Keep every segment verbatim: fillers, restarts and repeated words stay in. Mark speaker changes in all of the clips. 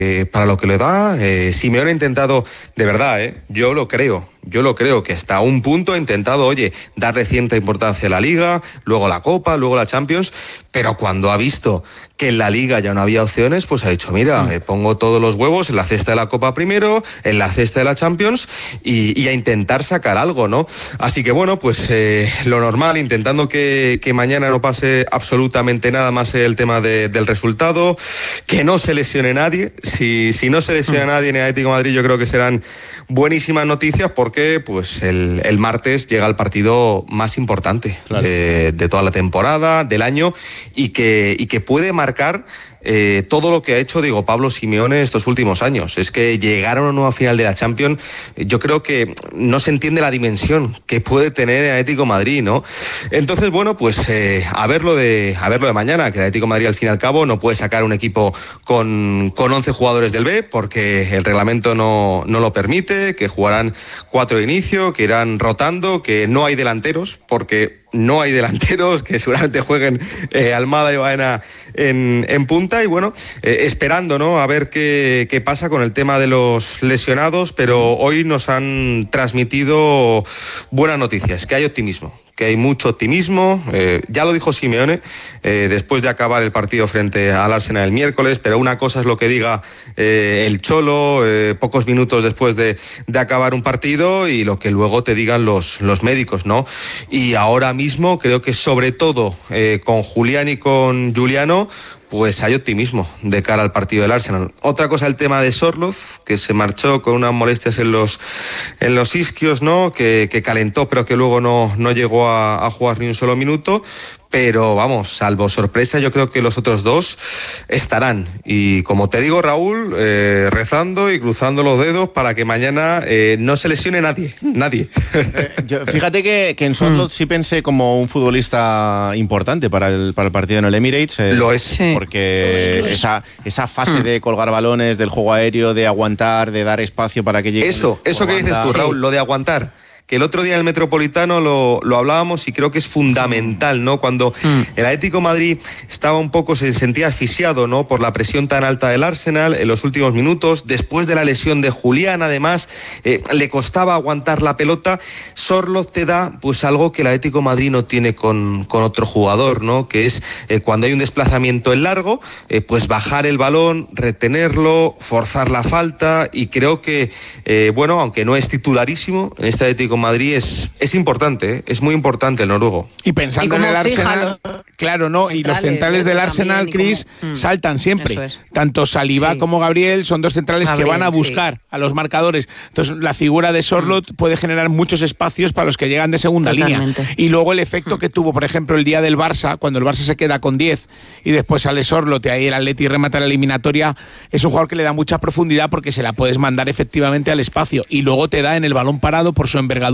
Speaker 1: eh, para lo que le da. Eh, Simeone ha intentado, de verdad, eh, yo lo creo, yo lo creo que hasta un punto ha intentado, oye, darle cierta importancia a la Liga, luego la Copa, luego la Champions, pero cuando ha visto que en la Liga ya no había opciones, pues ha dicho, mira, mm. eh, pongo todos los huevos en la cesta de la Copa primero, en la cesta de la Champions y, y a intentar sacar algo, ¿no? Así que bueno, pues eh, lo normal, intentando que, que mañana no pase absolutamente nada más el tema de, del resultado, que no se lesione nadie. Si, si no se lesiona mm. nadie en el Atlético de Madrid, yo creo que serán buenísimas noticias porque pues el, el martes llega el partido más importante claro. de, de toda la temporada, del año, y que, y que puede marcar eh, todo lo que ha hecho Diego Pablo Simeone estos últimos años. Es que llegar a una nueva final de la Champions, yo creo que no se entiende la dimensión que puede tener el Atlético de Madrid, ¿no? Entonces, bueno, pues eh, a verlo de a verlo de mañana, que el Atlético de Madrid al fin y al cabo no puede sacar un equipo con, con once jugadores del B, porque el reglamento no, no lo permite, que jugarán cuatro de inicio, que irán rotando, que no hay delanteros, porque no hay delanteros, que seguramente jueguen eh, Almada y Baena en, en punta, y bueno, eh, esperando, ¿no?, a ver qué, qué pasa con el tema de los lesionados, pero hoy nos han transmitido buenas noticias, que hay optimismo. Que hay mucho optimismo, eh, ya lo dijo Simeone eh, después de acabar el partido frente al Arsenal el miércoles, pero una cosa es lo que diga eh, el Cholo eh, pocos minutos después de, de acabar un partido y lo que luego te digan los, los médicos, ¿no? Y ahora mismo creo que sobre todo eh, con Julián y con Giuliano, pues hay optimismo de cara al partido del Arsenal. Otra cosa, el tema de Sorloth, que se marchó con unas molestias en los en los isquios, ¿no? Que, que calentó, pero que luego no, no llegó a, a jugar ni un solo minuto. Pero vamos, salvo sorpresa, yo creo que los otros dos estarán. Y como te digo, Raúl, eh, rezando y cruzando los dedos para que mañana eh, no se lesione nadie, nadie.
Speaker 2: Eh, yo, fíjate que, que en Sorloth sí pensé como un futbolista importante para el, para el partido en el Emirates. Eh,
Speaker 1: Lo es. Sí.
Speaker 2: Porque esa, esa fase mm. de colgar balones, del juego aéreo, de aguantar, de dar espacio para que llegue...
Speaker 1: Eso, eso que dices tú, Raúl, lo de aguantar. Que el otro día en el Metropolitano lo, lo hablábamos y creo que es fundamental, ¿no? Cuando mm. el Atlético de Madrid estaba un poco, se sentía asfixiado, ¿no?, por la presión tan alta del Arsenal en los últimos minutos, después de la lesión de Julián, además, eh, le costaba aguantar la pelota. Sorloth te da pues algo que el Atlético de Madrid no tiene con, con otro jugador, ¿no?, que es eh, cuando hay un desplazamiento en largo, eh, pues bajar el balón, retenerlo, forzar la falta, y creo que, eh, bueno, aunque no es titularísimo en este Atlético de Madrid, es, es importante, ¿eh? Es muy importante el noruego.
Speaker 3: Y pensando ¿Y en el Arsenal, los... claro, ¿no? Y los centrales del Arsenal, Chris, como... saltan siempre. Es. Tanto Saliba sí. como Gabriel son dos centrales Gabriel, que van a buscar sí. a los marcadores. Entonces, la figura de Sorloth mm. puede generar muchos espacios para los que llegan de segunda Totalmente. línea. Y luego el efecto mm. que tuvo, por ejemplo, el día del Barça, cuando el Barça se queda con diez y después sale Sorloth y ahí el Atleti remata la eliminatoria, es un jugador que le da mucha profundidad porque se la puedes mandar efectivamente al espacio y luego te da en el balón parado por su envergadura.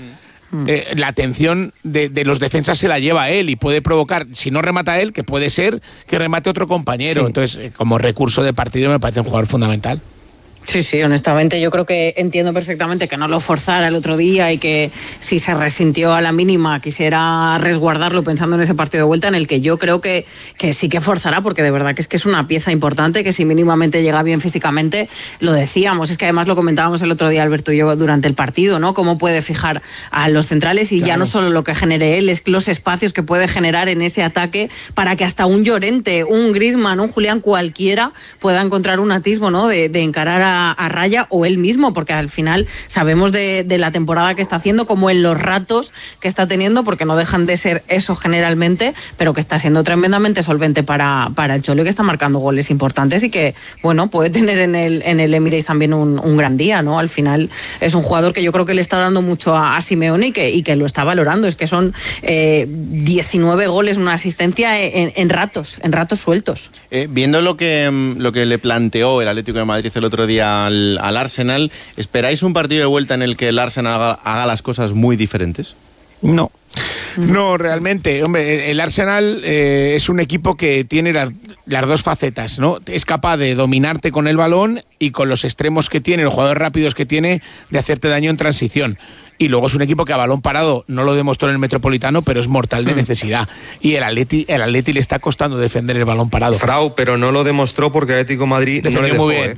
Speaker 3: Mm. Eh, la atención de, de los defensas se la lleva a él y puede provocar, si no remata él, que puede ser que remate otro compañero. Sí. Entonces, eh, como recurso de partido me parece un jugador fundamental.
Speaker 4: Sí, sí, honestamente yo creo que entiendo perfectamente que no lo forzara el otro día y que si se resintió a la mínima quisiera resguardarlo pensando en ese partido de vuelta, en el que yo creo que, que sí que forzará, porque de verdad que es que es una pieza importante, que si mínimamente llega bien físicamente, lo decíamos, es que además lo comentábamos el otro día Alberto y yo durante el partido, ¿no? Cómo puede fijar a los centrales y claro. ya no solo lo que genere él, es los espacios que puede generar en ese ataque para que hasta un Llorente, un Griezmann, un Julián, cualquiera pueda encontrar un atisbo, ¿no? De, de encarar a a raya, o él mismo, porque al final sabemos de, de la temporada que está haciendo, como en los ratos que está teniendo, porque no dejan de ser eso generalmente, pero que está siendo tremendamente solvente para, para el Cholo, que está marcando goles importantes y que, bueno, puede tener en el, en el Emirates también un, un gran día, ¿no? Al final es un jugador que yo creo que le está dando mucho a, a Simeone y que, y que lo está valorando. Es que son eh, diecinueve goles, una asistencia en, en ratos, en ratos sueltos.
Speaker 2: Eh, viendo lo que, lo que le planteó el Atlético de Madrid el otro día Al, al Arsenal, ¿esperáis un partido de vuelta en el que el Arsenal haga, haga las cosas muy diferentes?
Speaker 3: No, no, realmente. Hombre, el Arsenal eh, es un equipo que tiene las, las dos facetas, ¿no? Es capaz de dominarte con el balón y con los extremos que tiene, los jugadores rápidos que tiene, de hacerte daño en transición. y luego es un equipo que a balón parado no lo demostró en el Metropolitano, pero es mortal de necesidad. Y el Atleti, el Atleti le está costando defender el balón parado.
Speaker 1: Frau, pero no lo demostró porque Atlético de Madrid
Speaker 3: defendió
Speaker 1: no le dejó,
Speaker 3: muy bien.
Speaker 1: ¿eh?